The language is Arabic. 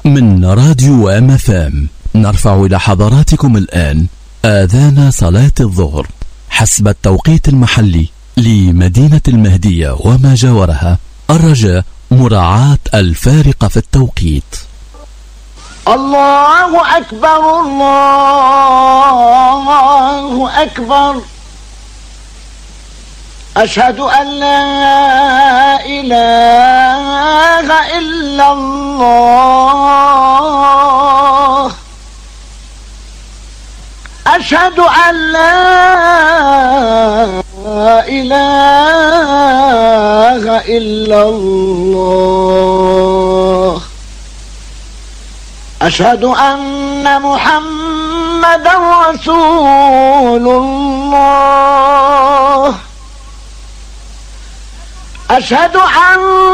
من راديو MFM نرفع إلى حضراتكم الآن آذان صلاة الظهر حسب التوقيت المحلي لمدينة المهدية وما جاورها. الرجاء مراعاة الفارق في التوقيت. الله أكبر الله أكبر. أشهد أن لا إله إلا الله. أشهد أن لا إله إلا الله. أشهد أن محمدا رسول الله. أشهد أن